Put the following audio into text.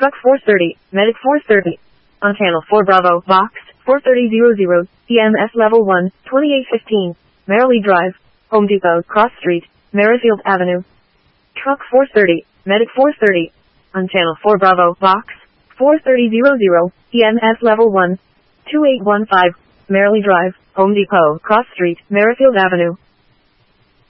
Truck 430, Medic 430. On Channel 4 Bravo, Box 43000, EMS Level 1, 2815, Merrily Drive, Home Depot, Cross Street, Merrifield Avenue. Truck 430, Medic 430. On Channel 4 Bravo, Box 43000, EMS Level 1, 2815, Merrily Drive, Home Depot, Cross Street, Merrifield Avenue.